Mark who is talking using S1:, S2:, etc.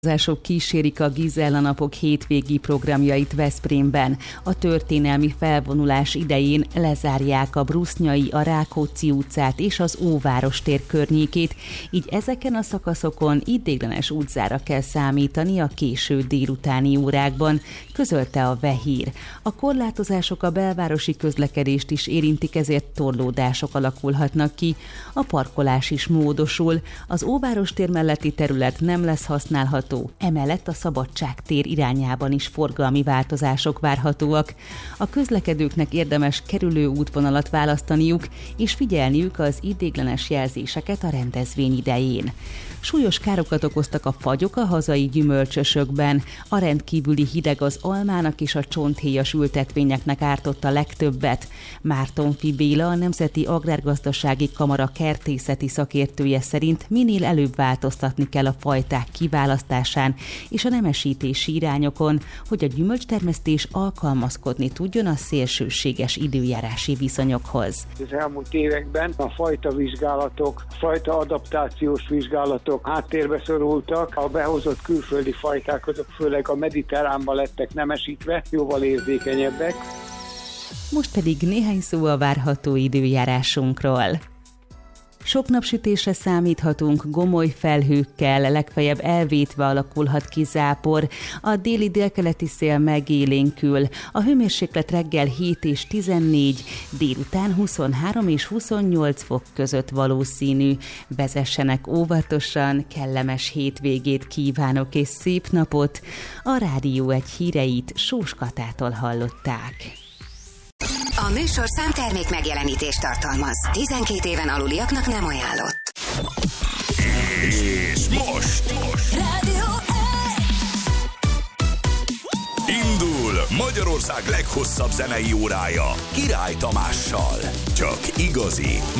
S1: Azások kísérik a Gizella napok hétvégi programjait Veszprémben. A történelmi felvonulás idején lezárják a Brusznyai, a Rákóczi utcát és az Óvárostér környékét, így ezeken a szakaszokon ideiglenes útzára kell számítani a késő délutáni órákban, közölte a VE-hír. A korlátozások a belvárosi közlekedést is érintik, ezért torlódások alakulhatnak ki. A parkolás is módosul, az Óvárostér melletti terület nem lesz használható, emellett a Szabadságtér irányában is forgalmi változások várhatóak. A közlekedőknek érdemes kerülő útvonalat választaniuk, és figyelniük az ideiglenes jelzéseket a rendezvény idején. Súlyos károkat okoztak a fagyok a hazai gyümölcsösökben. A rendkívüli hideg az almának és a csonthéjas ültetvényeknek ártotta legtöbbet. Mártonffy Béla, a Nemzeti Agrárgazdasági Kamara kertészeti szakértője szerint minél előbb változtatni kell a fajták kiválasztásán és a nemesítési irányokon, hogy a gyümölcstermesztés alkalmazkodni tudjon a szélsőséges időjárási viszonyokhoz.
S2: Az elmúlt években a fajtavizsgálatok, fajtaadaptációs vizsgálatok háttérbe szorultak. A behozott külföldi fajták azok főleg a mediterránban lettek nemesítve, jóval érzékenyebbek.
S1: Most pedig néhány szó a várható időjárásunkról. Sok napsütésre számíthatunk, gomoly felhőkkel, legfeljebb elvétve alakulhat ki zápor, a déli-délkeleti szél megélénkül, a hőmérséklet reggel 7 és 14, délután 23 és 28 fok között valószínű. Vezessenek óvatosan, kellemes hétvégét kívánok és szép napot. A Rádió egy híreit Sós Katától hallották.
S3: A műsorszám termék megjelenítést tartalmaz. 12 éven aluliaknak nem ajánlott.
S4: És most
S3: Rádió
S4: indul Magyarország leghosszabb zenei órája Király Tamással. Csak igazi,